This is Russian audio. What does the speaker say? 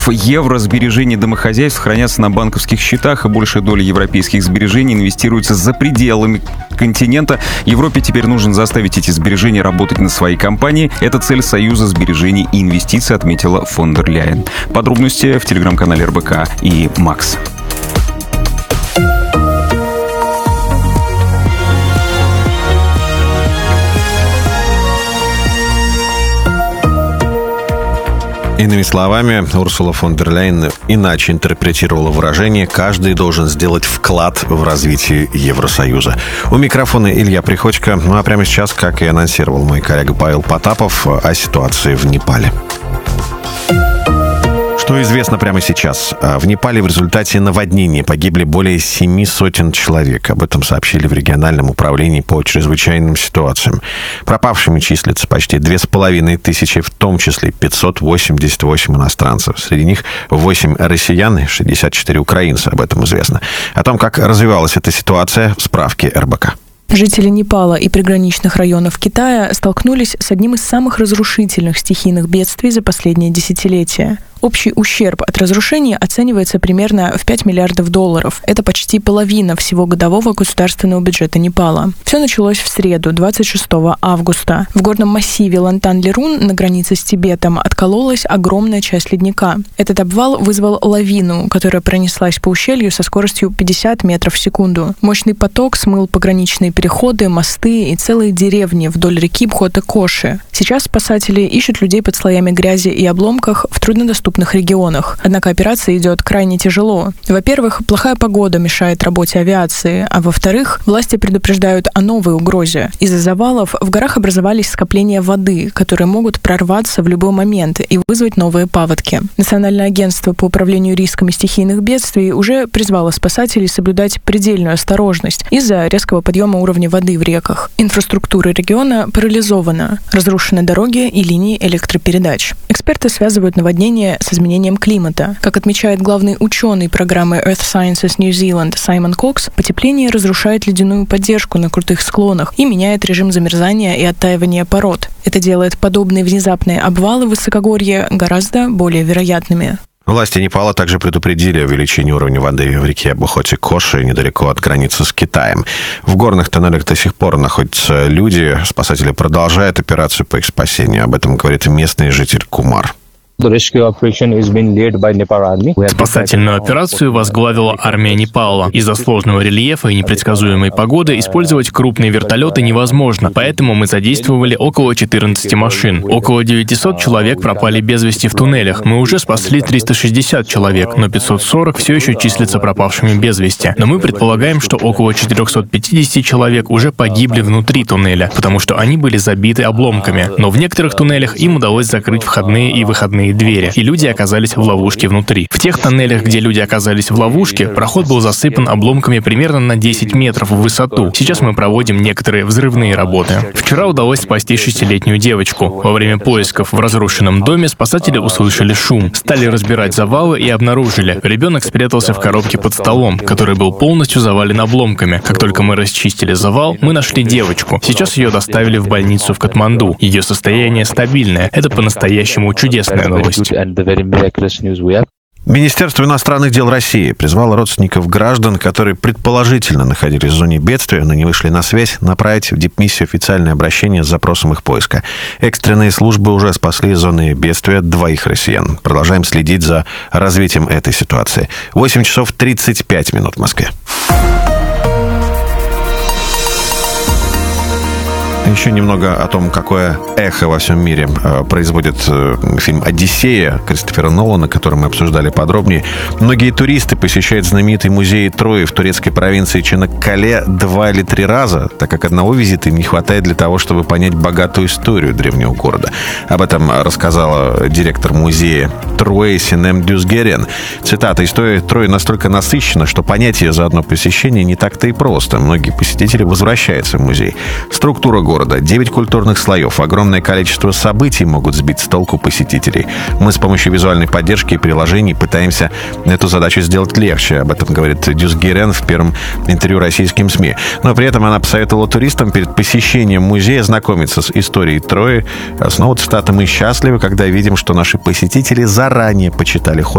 евро сбережений домохозяйств хранятся на банковских счетах, и большая доля европейских сбережений инвестируется за пределами континента. Европе теперь нужно заставить эти сбережения работать на свои компании. Это цель Союза сбережений и инвестиций, отметила фон дер Ляйен. Подробности в телеграм-канале РБК и Макс. Иными словами, Урсула фон дер Ляйен иначе интерпретировала выражение «каждый должен сделать вклад в развитие Евросоюза». У микрофона Илья Приходько. Ну а прямо сейчас, как и анонсировал мой коллега Павел Потапов, о ситуации в Непале. Что известно прямо сейчас? В Непале в результате наводнения погибли более 700 человек. Об этом сообщили в региональном управлении по чрезвычайным ситуациям. Пропавшими числятся почти 2500, в том числе 588 иностранцев. Среди них 8 россиян и 64 украинца. Об этом известно. О том, как развивалась эта ситуация, в справке РБК. Жители Непала и приграничных районов Китая столкнулись с одним из самых разрушительных стихийных бедствий за последние десятилетия. Общий ущерб от разрушений оценивается примерно в $5 миллиардов. Это почти половина всего годового государственного бюджета Непала. Все началось в среду, 26 августа. В горном массиве Лантан-Лерун на границе с Тибетом откололась огромная часть ледника. Этот обвал вызвал лавину, которая пронеслась по ущелью со скоростью 50 метров в секунду. Мощный поток смыл пограничные переходы, мосты и целые деревни вдоль реки Бхота-Коши. Сейчас спасатели ищут людей под слоями грязи и обломках в труднодоступных регионах. Однако операция идет крайне тяжело. Во-первых, плохая погода мешает работе авиации, а во-вторых, власти предупреждают о новой угрозе. Из-за завалов в горах образовались скопления воды, которые могут прорваться в любой момент и вызвать новые паводки. Национальное агентство по управлению рисками стихийных бедствий уже призвало спасателей соблюдать предельную осторожность из-за резкого подъема уровня воды в реках. Инфраструктура региона парализована, разрушены дороги и линии электропередач. Эксперты связывают наводнение с изменением климата. Как отмечает главный ученый программы Earth Sciences New Zealand Саймон Кокс, потепление разрушает ледяную поддержку на крутых склонах и меняет режим замерзания и оттаивания пород. Это делает подобные внезапные обвалы в высокогорье гораздо более вероятными. Власти Непала также предупредили о увеличении уровня воды в реке Бхоте-Коши недалеко от границы с Китаем. В горных тоннелях до сих пор находятся люди. Спасатели продолжают операцию по их спасению. Об этом говорит местный житель Кумар. Спасательную операцию возглавила армия Непала. Из-за сложного рельефа и непредсказуемой погоды использовать крупные вертолеты невозможно, поэтому мы задействовали около 14 машин. Около 900 человек пропали без вести в туннелях. Мы уже спасли 360 человек, но 540 все еще числятся пропавшими без вести. Но мы предполагаем, что около 450 человек уже погибли внутри туннеля, потому что они были забиты обломками. Но в некоторых туннелях им удалось закрыть входные и выходные двери, и люди оказались в ловушке внутри. В тех тоннелях, где люди оказались в ловушке, проход был засыпан обломками примерно на 10 метров в высоту. Сейчас мы проводим некоторые взрывные работы. Вчера удалось спасти 6-летнюю девочку. Во время поисков в разрушенном доме спасатели услышали шум, стали разбирать завалы и обнаружили. Ребенок спрятался в коробке под столом, который был полностью завален обломками. Как только мы расчистили завал, мы нашли девочку. Сейчас ее доставили в больницу в Катманду. Ее состояние стабильное. Это по-настоящему чудесная новость. Министерство иностранных дел России призвало родственников граждан, которые предположительно находились в зоне бедствия, но не вышли на связь, направить в дипмиссию официальное обращение с запросом их поиска. Экстренные службы уже спасли из зоны бедствия 2 россиян. Продолжаем следить за развитием этой ситуации. 8 часов 35 минут в Москве. Еще немного о том, какое эхо во всем мире производит фильм «Одиссея» Кристофера Нолана, который мы обсуждали подробнее. Многие туристы посещают знаменитый музей Трои в турецкой провинции Чанаккале 2 или 3 раза, так как одного визита им не хватает для того, чтобы понять богатую историю древнего города. Об этом рассказала директор музея Трои Синем Дюзгерен. Цитата: «История Трои настолько насыщена, что понять ее за одно посещение не так-то и просто. Многие посетители возвращаются в музей. Структура города города, 9 культурных слоев, огромное количество событий могут сбить с толку посетителей. Мы с помощью визуальной поддержки и приложений пытаемся эту задачу сделать легче. Об этом говорит Дюс Гирен в первом интервью российским СМИ. Но при этом она посоветовала туристам перед посещением музея знакомиться с историей Трои. Снова цитата: «Мы счастливы, когда видим, что наши посетители заранее почитали